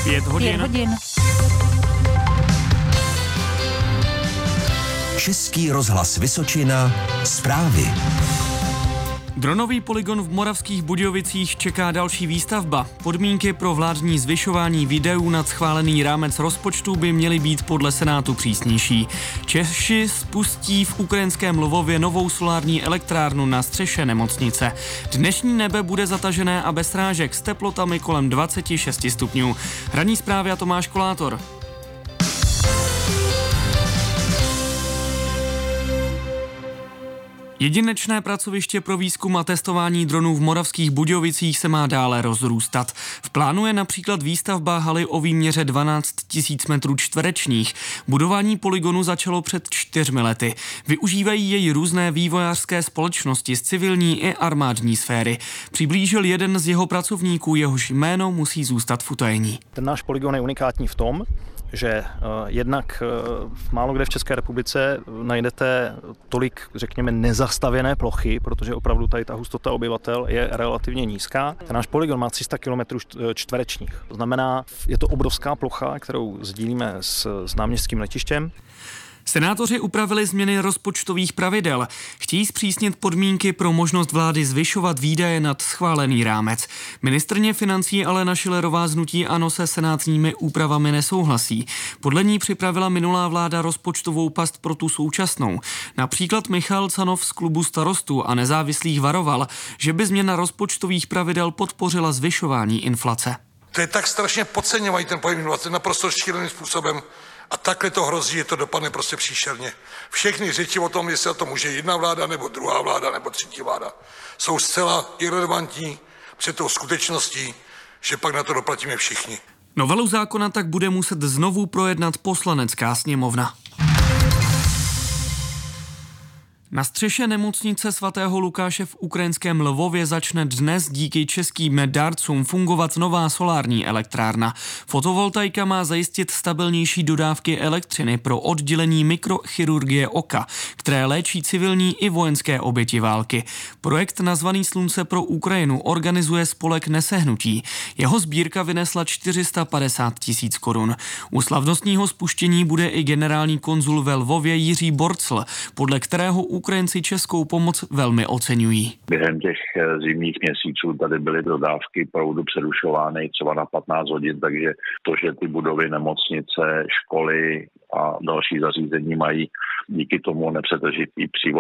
5 hodin. Český rozhlas Vysočina. Zprávy. Dronový polygon v Moravských Budějovicích čeká další výstavba. Podmínky pro vládní zvyšování výdajů nad schválený rámec rozpočtu by měly být podle Senátu přísnější. Češi spustí v ukrajinském Lvově novou solární elektrárnu na střeše nemocnice. Dnešní nebe bude zatažené a bez srážek s teplotami kolem 26 stupňů. Ranní zprávy a Tomáš Kolátor. Jedinečné pracoviště pro výzkum a testování dronů v Moravských Budějovicích se má dále rozrůstat. V plánu je například výstavba haly o výměře 12 000 metrů čtverečních. Budování polygonu začalo před 4 lety. Využívají jej různé vývojářské společnosti z civilní i armádní sféry. Přiblížil jeden z jeho pracovníků, jehož jméno musí zůstat v utajení. Ten náš polygon je unikátní v tom, že jednak málo kde v České republice najdete tolik, řekněme, nezastavěné plochy, protože opravdu tady ta hustota obyvatel je relativně nízká. Ten náš polygon má 300 km čtverečních. To znamená, je to obrovská plocha, kterou sdílíme s náměstským letištěm. Senátoři upravili změny rozpočtových pravidel. Chtějí zpřísnit podmínky pro možnost vlády zvyšovat výdaje nad schválený rámec. Ministryně financí Alena Schillerová z hnutí ANO se senátními úpravami nesouhlasí. Podle ní připravila minulá vláda rozpočtovou past pro tu současnou. Například Michal Canov z klubu Starostů a nezávislých varoval, že by změna rozpočtových pravidel podpořila zvyšování inflace. To je tak strašně podceňovají ten pojem inflace naprosto šíleným způsobem. A takhle to hrozí, že to dopadne prostě příšerně. Všechny řeči o tom, jestli to může jedna vláda, nebo druhá vláda, nebo třetí vláda, jsou zcela irelevantní před tou skutečností, že pak na to doplatíme všichni. Novelu zákona tak bude muset znovu projednat Poslanecká sněmovna. Na střeše nemocnice svatého Lukáše v ukrajinském Lvově začne dnes díky českým dárcům fungovat nová solární elektrárna. Fotovoltaika má zajistit stabilnější dodávky elektřiny pro oddělení mikrochirurgie oka, které léčí civilní i vojenské oběti války. Projekt nazvaný Slunce pro Ukrajinu organizuje spolek Nesehnutí. Jeho sbírka vynesla 450 000 korun. U slavnostního spuštění bude i generální konzul ve Lvově Jiří Borcl, podle kterého Ukrajinci českou pomoc velmi oceňují. Během těch zimních měsíců tady byly dodávky proudu přerušovány třeba na 15 hodin, takže to, že ty budovy, nemocnice, školy a další zařízení mají díky tomu nepřetržitý přívod